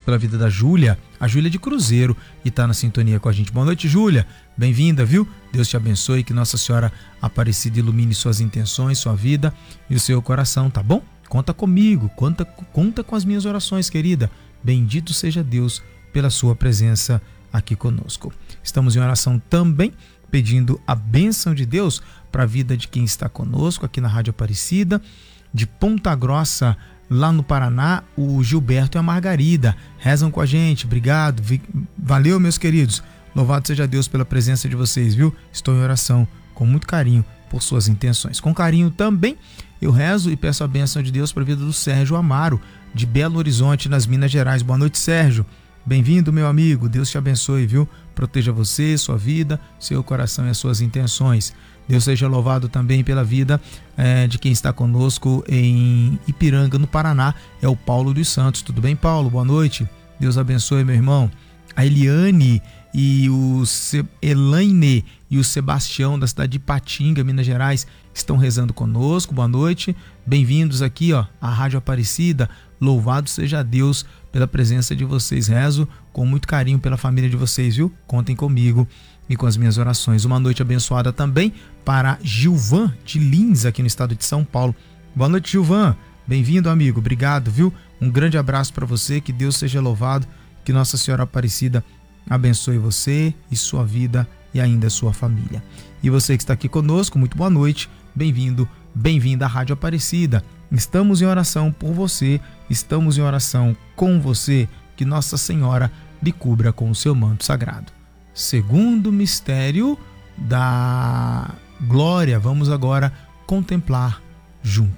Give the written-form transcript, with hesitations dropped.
pela vida da Júlia, a Júlia de Cruzeiro, e está na sintonia com a gente. Boa noite, Júlia. Bem-vinda, viu? Deus te abençoe, que Nossa Senhora Aparecida ilumine suas intenções, sua vida e o seu coração, tá bom? Conta comigo, conta com as minhas orações, querida. Bendito seja Deus pela sua presença aqui conosco. Estamos em oração também, pedindo a bênção de Deus para a vida de quem está conosco aqui na Rádio Aparecida, de Ponta Grossa, lá no Paraná, o Gilberto e a Margarida rezam com a gente. Obrigado, valeu, meus queridos. Louvado seja Deus pela presença de vocês, viu? Estou em oração com muito carinho por suas intenções. Com carinho também eu rezo e peço a bênção de Deus para a vida do Sérgio Amaro, de Belo Horizonte, nas Minas Gerais. Boa noite, Sérgio. Bem-vindo, meu amigo. Deus te abençoe, viu? Proteja você, sua vida, seu coração e as suas intenções. Deus seja louvado também pela vida de quem está conosco em Ipiranga, no Paraná. É o Paulo dos Santos. Tudo bem, Paulo? Boa noite. Deus abençoe, meu irmão. A Eliane e o Elaine e o Sebastião, da cidade de Ipatinga, Minas Gerais, estão rezando conosco. Boa noite. Bem-vindos aqui, à Rádio Aparecida. Louvado seja Deus pela presença de vocês. Rezo com muito carinho pela família de vocês, viu? Contem comigo e com as minhas orações. Uma noite abençoada também para Gilvan de Lins, aqui no estado de São Paulo. Boa noite, Gilvan. Bem-vindo, amigo. Obrigado, viu? Um grande abraço para você. Que Deus seja louvado. Que Nossa Senhora Aparecida abençoe você e sua vida e ainda sua família. E você que está aqui conosco, muito boa noite. Bem-vindo, bem-vinda à Rádio Aparecida. Estamos em oração por você. Estamos em oração com você. Que Nossa Senhora lhe cubra com o seu manto sagrado. Segundo mistério da glória, vamos agora contemplar juntos.